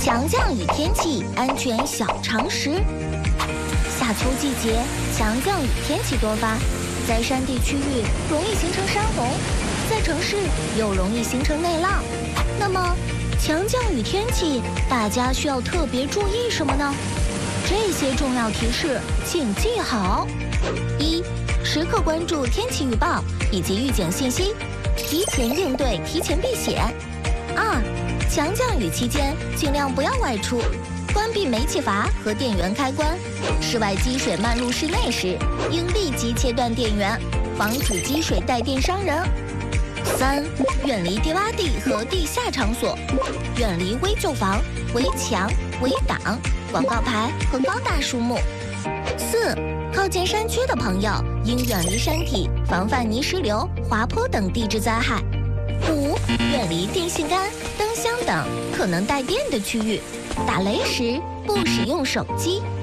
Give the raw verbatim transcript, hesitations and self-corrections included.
强降雨天气安全小常识。夏秋季节，强降雨天气多发，在山地区域容易形成山洪，在城市又容易形成内涝。那么，强降雨天气大家需要特别注意什么呢？这些重要提示请记好：一、时刻关注天气预报以及预警信息，提前应对，提前避险。二、强降雨期间尽量不要外出，关闭煤气阀和电源开关。室外积水漫入室内时，应立即切断电源，防止积水带电伤人。三、远离低洼地和地下场所，远离危旧房、围墙、围挡、广告牌和高大树木。四、靠近山区的朋友应远离山体，防范泥石流、滑坡等地质灾害。五、远离电线杆、灯箱等可能带电的区域。打雷时不使用手机。